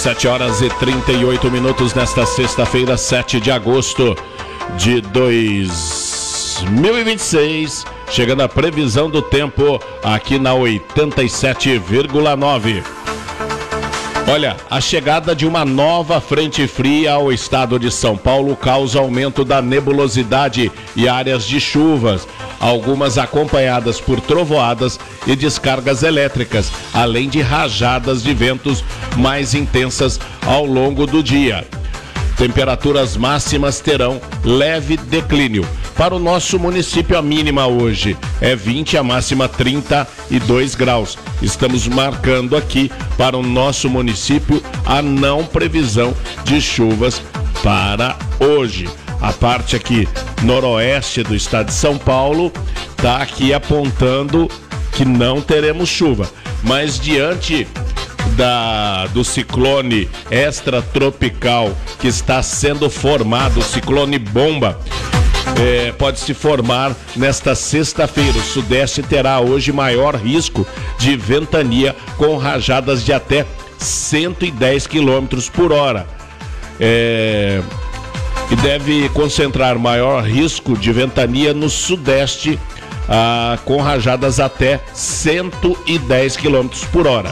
7 horas e 38 minutos nesta sexta-feira, 7 de agosto de 2026. Chegando a previsão do tempo aqui na 87,9. Olha, a chegada de uma nova frente fria ao estado de São Paulo causa aumento da nebulosidade e áreas de chuvas, algumas acompanhadas por trovoadas e descargas elétricas, além de rajadas de ventos mais intensas ao longo do dia. Temperaturas máximas terão leve declínio. Para o nosso município, a mínima hoje é 20, a máxima 32 graus. Estamos marcando aqui para o nosso município a não previsão de chuvas para hoje. A parte aqui noroeste do estado de São Paulo está aqui apontando que não teremos chuva. Mas diante do ciclone extratropical que está sendo formado, o ciclone bomba, pode se formar nesta sexta-feira. O Sudeste terá hoje maior risco de ventania com rajadas de até 110 km por hora. E deve concentrar maior risco de ventania no Sudeste, com rajadas até 110 km por hora.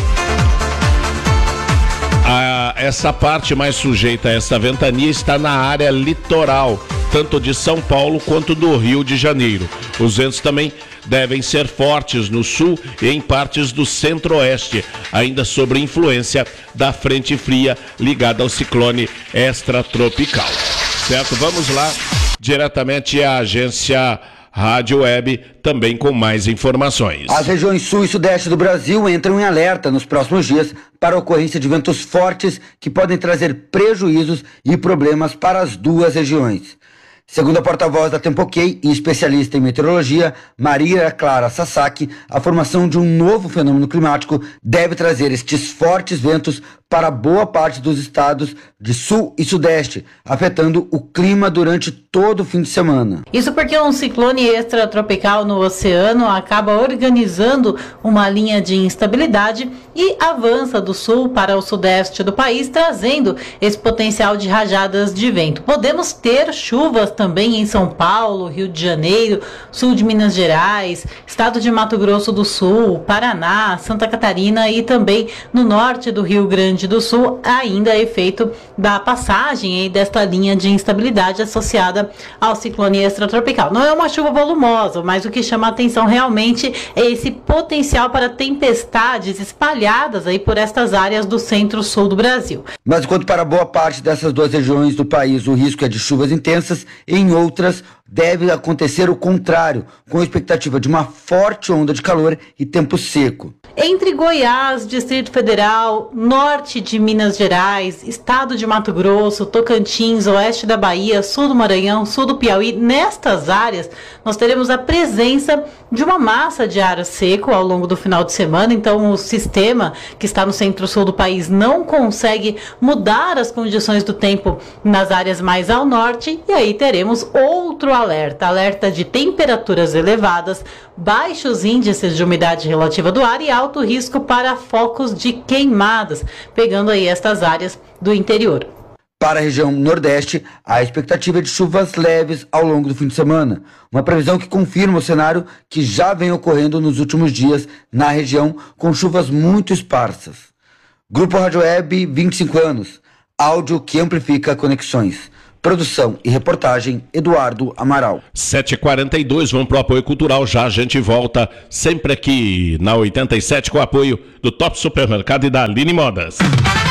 Essa parte mais sujeita a essa ventania está na área litoral, tanto de São Paulo quanto do Rio de Janeiro. Os ventos também devem ser fortes no sul e em partes do centro-oeste, ainda sob influência da frente fria ligada ao ciclone extratropical. Certo? Vamos lá, diretamente à agência Rádio Web, também com mais informações. As regiões sul e sudeste do Brasil entram em alerta nos próximos dias para a ocorrência de ventos fortes que podem trazer prejuízos e problemas para as duas regiões. Segundo a porta-voz da Tempo-OK e especialista em meteorologia, Maria Clara Sasaki, a formação de um novo fenômeno climático deve trazer estes fortes ventos para boa parte dos estados de sul e sudeste, afetando o clima durante todo o fim de semana. Isso porque um ciclone extratropical no oceano acaba organizando uma linha de instabilidade e avança do sul para o sudeste do país, trazendo esse potencial de rajadas de vento. Podemos ter chuvas também em São Paulo, Rio de Janeiro, sul de Minas Gerais, estado de Mato Grosso do Sul, Paraná, Santa Catarina e também no norte do Rio Grande do Sul, ainda efeito da passagem desta linha de instabilidade associada ao ciclone extratropical. Não é uma chuva volumosa, mas o que chama a atenção realmente é esse potencial para tempestades espalhadas aí por estas áreas do centro-sul do Brasil. Mas enquanto para boa parte dessas duas regiões do país o risco é de chuvas intensas, em outras deve acontecer o contrário, com a expectativa de uma forte onda de calor e tempo seco. Entre Goiás, Distrito Federal, norte de Minas Gerais, estado de Mato Grosso, Tocantins, oeste da Bahia, sul do Maranhão, sul do Piauí, nestas áreas nós teremos a presença de uma massa de ar seco ao longo do final de semana. Então o sistema que está no centro-sul do país não consegue mudar as condições do tempo nas áreas mais ao norte, e aí teremos outro alerta de temperaturas elevadas, baixos índices de umidade relativa do ar e alto risco para focos de queimadas, pegando aí estas áreas do interior. Para a região nordeste, a expectativa é de chuvas leves ao longo do fim de semana. Uma previsão que confirma o cenário que já vem ocorrendo nos últimos dias na região, com chuvas muito esparsas. Grupo Rádio Web, 25 anos. Áudio que amplifica conexões. Produção e reportagem, Eduardo Amaral. 7h42, vamos para o apoio cultural. Já a gente volta sempre aqui na 87 com o apoio do Top Supermercado e da Aline Modas.